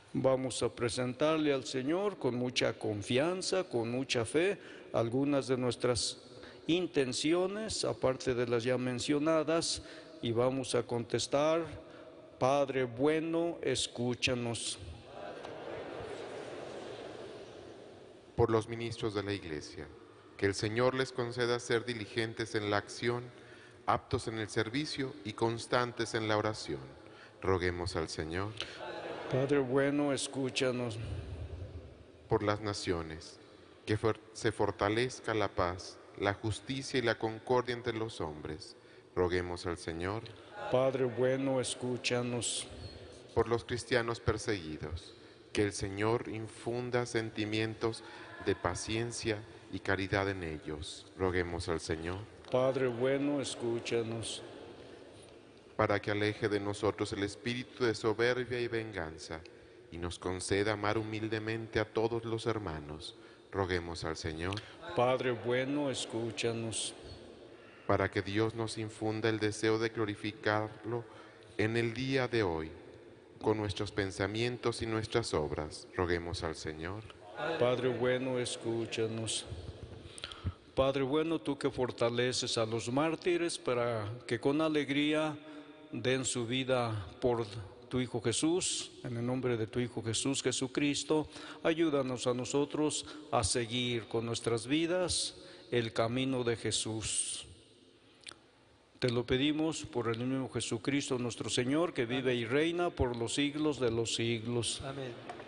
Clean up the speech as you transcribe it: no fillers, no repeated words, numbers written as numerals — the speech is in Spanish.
Vamos a presentarle al Señor con mucha confianza, con mucha fe, algunas de nuestras intenciones, aparte de las ya mencionadas, y vamos a contestar: Padre bueno, escúchanos. Por los ministros de la Iglesia, que el Señor les conceda ser diligentes en la acción, aptos en el servicio y constantes en la oración. Roguemos al Señor. Padre bueno, escúchanos. Por las naciones, que se fortalezca la paz, la justicia y la concordia entre los hombres. Roguemos al Señor. Padre bueno, escúchanos. Por los cristianos perseguidos, que el Señor infunda sentimientos de paciencia y caridad en ellos. Roguemos al Señor. Padre bueno, escúchanos. Para que aleje de nosotros el espíritu de soberbia y venganza, y nos conceda amar humildemente a todos los hermanos. Roguemos al Señor. Padre bueno, escúchanos. Para que Dios nos infunda el deseo de glorificarlo en el día de hoy, con nuestros pensamientos y nuestras obras. Roguemos al Señor. Padre bueno, escúchanos. Padre bueno, tú que fortaleces a los mártires para que con alegría den su vida por tu Hijo Jesús, en el nombre de tu Hijo Jesús Jesucristo, ayúdanos a nosotros a seguir con nuestras vidas el camino de Jesús. Te lo pedimos por el mismo Jesucristo nuestro Señor, que vive y reina por los siglos de los siglos. Amén.